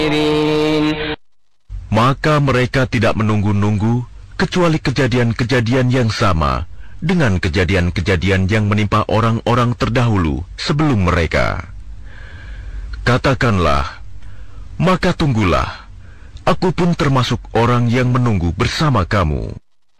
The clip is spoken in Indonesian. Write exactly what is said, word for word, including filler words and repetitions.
Maka mereka tidak menunggu-nunggu kecuali kejadian-kejadian yang sama dengan kejadian-kejadian yang menimpa orang-orang terdahulu sebelum mereka. Katakanlah, maka tunggulah, aku pun termasuk orang yang menunggu bersama kamu.